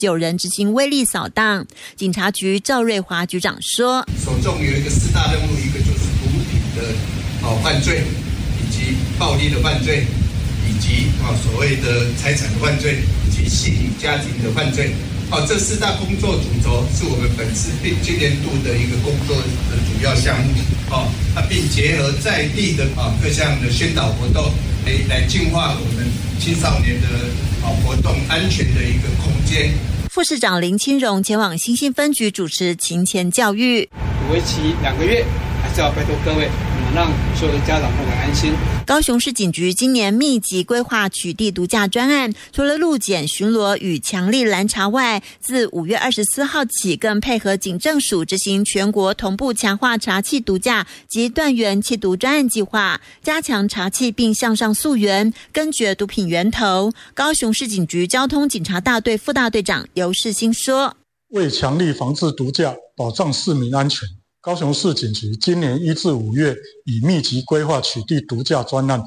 9人执行威力扫荡。警察局赵瑞华局长说， 首重有一个4大任务，一个就是毒品的犯罪，以及暴力的犯罪，以及所谓的财产的犯罪，以及性家庭的犯罪。这4大工作主轴是我们本次今年度的一个工作的主要项目。并结合在地的各项的宣导活动，来净化我们青少年的活动安全的一个空间。 副市长林清荣前往新兴分局主持勤前教育， 为期2个月，还是要拜托各位，让所有的家长都很安心。 高雄市警局今年密集规划取缔毒驾专案，除了路检巡逻与强力拦查外，自5月24号起，更配合警政署执行全国同步强化查缉毒驾及断源缉毒专案计划，加强查缉并向上溯源，根绝毒品源头。高雄市警局交通警察大队副大队长游世兴说， 为强力防治毒驾，保障市民安全，高雄市警局今年1至5月已密集规划取缔毒驾专案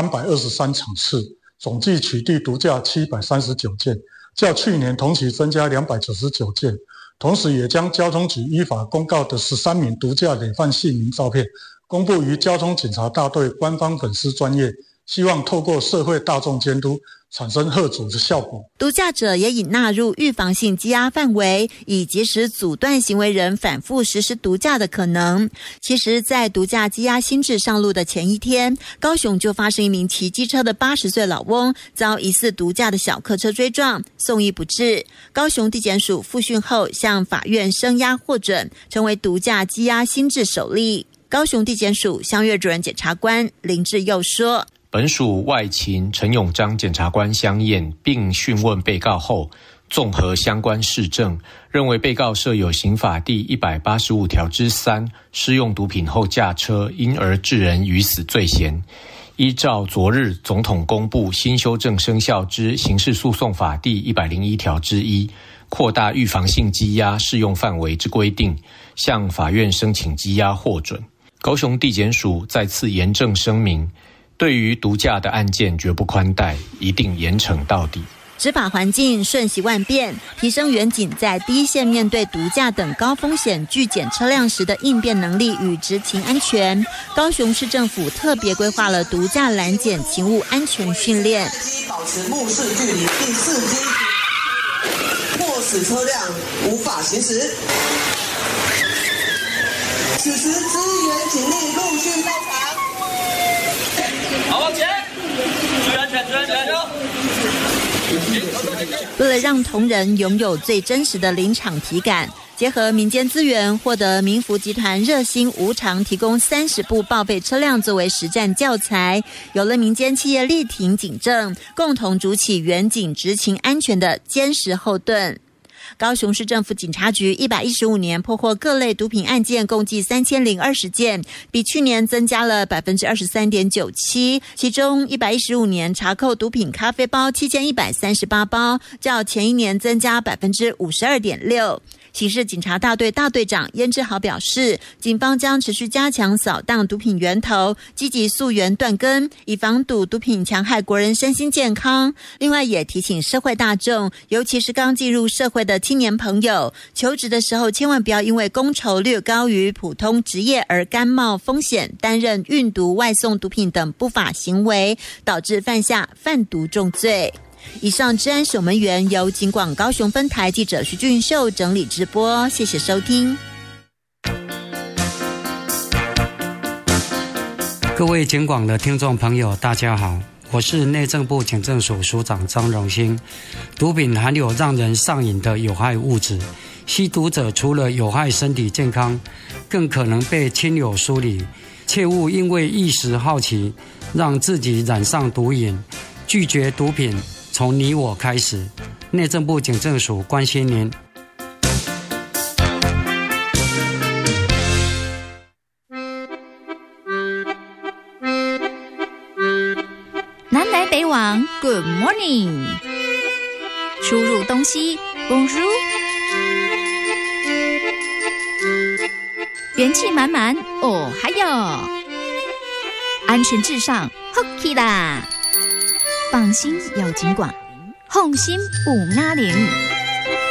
323场次，总计取缔毒驾739件，较去年同期增加299件。同时也将交通局依法公告的13名毒驾累犯姓名照片公布于交通警察大队官方粉丝专页，希望透过社会大众监督，产生吓阻的效果。 毒驾者也已纳入预防性羁押范围，以及时阻断行为人反复实施毒驾的可能。其实在毒驾羁押新制上路的前一天，高雄就发生一名骑机车的80岁老翁遭疑似毒驾的小客车追撞，送医不治。高雄地检署复讯后向法院声押获准，成为毒驾羁押新制首例。高雄地检署襄岳主任检察官林志佑说， 本署外勤陈永章检察官相验并讯问被告后，综合相关事证，认为被告设有刑法第185条之3施用毒品后驾车因而致人于死罪嫌，依照昨日总统公布新修正生效之刑事诉讼法第101条之1，扩大预防性羁押适用范围之规定，向法院申请羁押获准。高雄地检署再次严正声明，对于毒驾的案件绝不宽待，一定严惩到底。 执法环境瞬息万变，提升员警在第一线面对毒驾等高风险拒检车辆时的应变能力与执勤安全。高雄市政府特别规划了毒驾拦检勤务安全训练， 保持目视距离，并伺机迫使车辆无法行驶。此时支援警力陆续到场。 好，往前，注意安全，注意安全。 为了让同仁拥有最真实的临场体感，结合民间资源，获得民福集团热心无偿提供30部报废车辆作为实战教材，有了民间企业力挺警政，共同筑起员警执勤安全的坚实后盾。高雄市政府警察局115年破获各类毒品案件共计3020件，比去年增加了 23.97%， 其中115年查扣毒品咖啡包7138包，较前一年增加 52.6%。刑事警察大队大队长燕志豪表示，警方将持续加强扫荡毒品源头，积极溯源断根，以防堵毒品戕害国人身心健康。另外也提醒社会大众，尤其是刚进入社会的青年朋友，求职的时候千万不要因为工酬略高于普通职业而甘冒风险，担任运毒、外送毒品等不法行为，导致犯下贩毒重罪。以上治安守门员由警广高雄分台记者徐俊秀整理直播，谢谢收听。 各位警广的听众朋友大家好，我是内政部警政署署长张荣兴。毒品含有让人上瘾的有害物质，吸毒者除了有害身体健康，更可能被亲友疏离，切勿因为一时好奇让自己染上毒瘾，拒绝毒品从你我开始。内政部警政署关心您。 南来北往 Good morning， 出入东西 Bonjour， 元气满满哦，还有安全至上 Hockey 啦，放心有警广，放心有50